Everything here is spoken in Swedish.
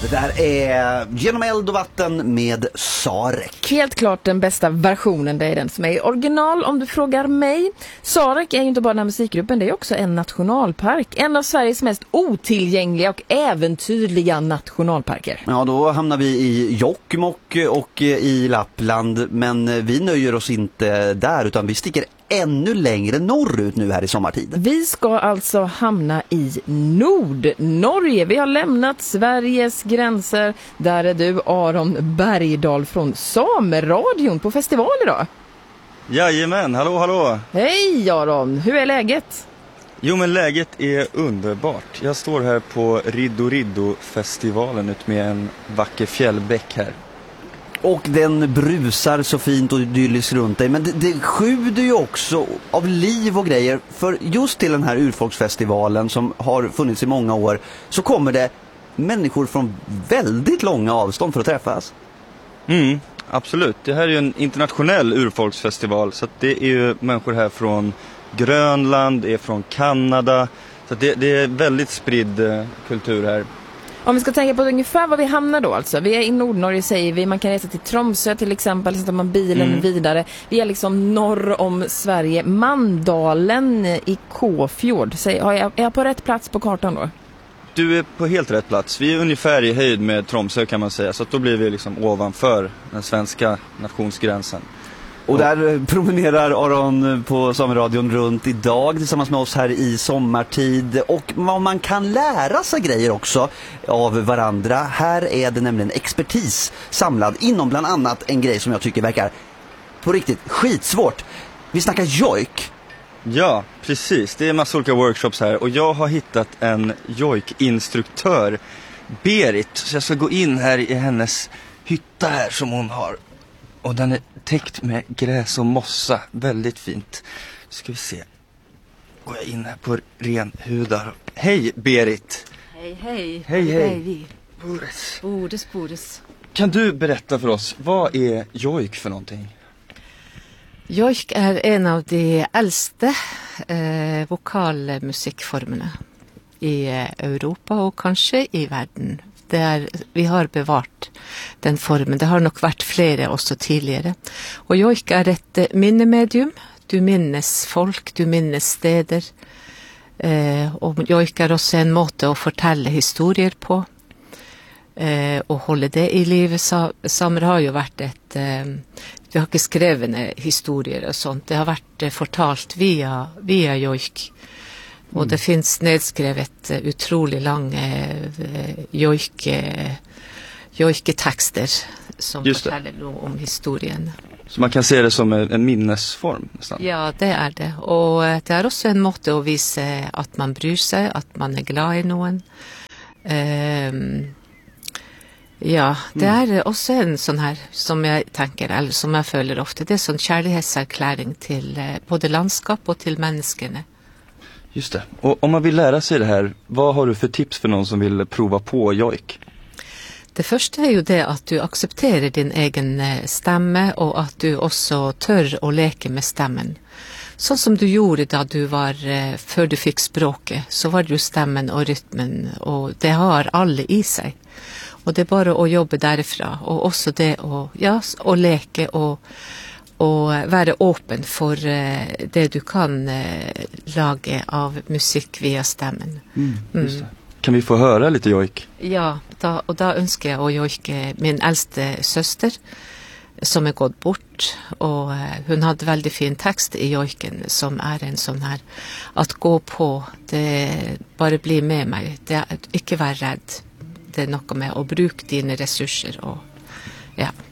där är Genom eld och vatten med Sarek. Helt klart den bästa versionen, det är den som är original om du frågar mig. Sarek är ju inte bara den här musikgruppen, det är också en nationalpark. En av Sveriges mest otillgängliga och äventyrliga nationalparker. Ja, då hamnar vi i Jokkmokk och i Lappland, men vi nöjer oss inte där utan vi sticker ännu längre norrut nu här i sommartid. Vi ska alltså hamna i Nordnorge. Vi har lämnat Sveriges gränser. Där är du, Aron Bergdahl från Sameradion på festival idag. Jajamän, hallå. Hej Aron, hur är läget? Jo, men läget är underbart. Jag står här på Riddo-festivalen ut med en vacker fjällbäck här. Och den brusar så fint och idylliskt runt dig. Men det sjuder ju också av liv och grejer. För just till den här urfolksfestivalen som har funnits i många år så kommer det människor från väldigt långa avstånd för att träffas. Absolut. Det här är ju en internationell urfolksfestival. Så att det är ju människor här från Grönland, är från Kanada. Så att det är väldigt spridd kultur här. Om vi ska tänka på ungefär var vi hamnar då alltså. Vi är i Nordnorge säger vi. Man kan resa till Tromsø till exempel. Så tar man bilen vidare. Vi är liksom norr om Sverige. Mandalen i Kåfjord. Är jag på rätt plats på kartan då? Du är på helt rätt plats. Vi är ungefär i höjd med Tromsø kan man säga. Så att då blir vi liksom ovanför den svenska nationsgränsen. Och där promenerar Aron på Sameradion runt idag tillsammans med oss här i sommartid. Och vad man kan lära sig grejer också av varandra. Här är det nämligen expertis samlad inom bland annat en grej som jag tycker verkar på riktigt skitsvårt. Vi snackar jojk. Ja, precis. Det är massa olika workshops här. Och jag har hittat en jojk-instruktör, Berit. Så jag ska gå in här i hennes hytta här som hon har. Och den är täckt med gräs och mossa. Väldigt fint. Ska vi se. Går jag in här på renhudar. Hej Berit. Hej. Hej. Bodes. Kan du berätta för oss, vad är jojk för någonting? Jojk är en av de äldste vokalmusikformerna i Europa och kanske i världen. Vi har bevarat den formen. Det har nog varit flera också tidigare. Och jojk är ett minnemedium. Du minnes folk, du minnes städer. Och jojk är också en måte att fortälla historier på. Och hålla det i livet. Samer har ju varit vi har inte skrivit historier och sånt. Det har varit fortalt via jojk. Och det finns nedskrivet otroligt långa jojketexter som fortäller om historien. Så man kan se det som en minnesform nästan? Ja, det är det. Och det är också en måte att visa att man bryr sig, att man är glad i någon. Ja, det är också en sån här som jag tänker, eller som jag följer ofta. Det är en sån kärlekserkläring till både landskap och till människorna. Just det. Och om man vill lära sig det här, vad har du för tips för någon som vill prova på jojk? Det första är ju det att du accepterar din egen stämme och att du också tör att leka med stämmen. Så som du gjorde då du var, för du fick språket, så var det ju stämmen och rytmen och det har alla i sig. Och det är bara att jobba därifrån och också det att leka och vara öppen för det du kan laga av musik via stämmen. Kan vi få höra lite jojk? Ja, då önskar jag att jojka min äldste syster som är gått bort. Och hon hade väldigt fin text i jojken som är en sån här att gå på, det bara bli med mig. Det är inte vara rädd. Det är något med att bruka dina resurser och ja.